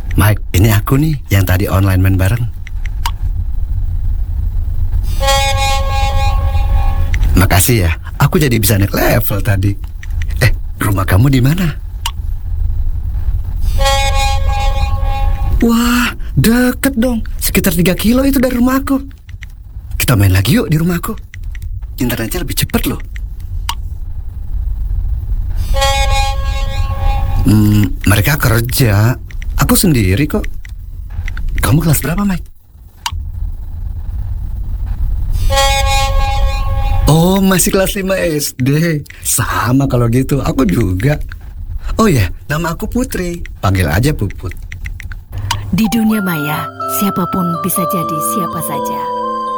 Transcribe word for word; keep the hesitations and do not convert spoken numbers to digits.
Mike, ini aku nih yang tadi online main bareng. Makasih ya, aku jadi bisa naik level tadi. Eh, rumah kamu di mana? Wah, deket dong. Sekitar tiga kilo itu dari rumahku. Kita main lagi yuk di rumahku. Internetnya lebih cepet loh. Hmm, mereka kerja. Aku sendiri kok. Kamu kelas berapa, Mike? Oh, masih kelas lima S D. Sama kalau gitu, aku juga. Oh ya, nama aku Putri. Panggil aja Puput. Di dunia maya, siapapun bisa jadi siapa saja.